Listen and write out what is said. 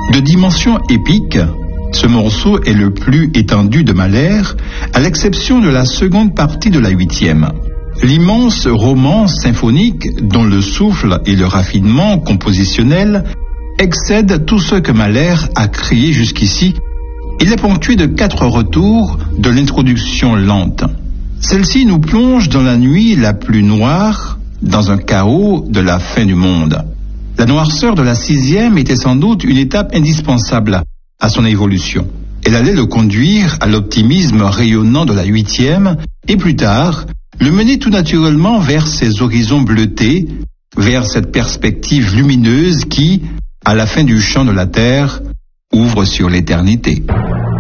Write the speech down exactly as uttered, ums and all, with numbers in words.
De dimension épique, ce morceau est le plus étendu de Mahler, à l'exception de la seconde partie de la huitième. L'immense roman symphonique, dont le souffle et le raffinement compositionnel excèdent tout ce que Mahler a créé jusqu'ici. Il est ponctué de quatre retours de l'introduction lente. Celle-ci nous plonge dans la nuit la plus noire, dans un chaos de la fin du monde. La noirceur de la sixième était sans doute une étape indispensable à son évolution. Elle allait le conduire à l'optimisme rayonnant de la huitième et plus tard, le mener tout naturellement vers ces horizons bleutés, vers cette perspective lumineuse qui, à la fin du champ de la terre, ouvre sur l'éternité.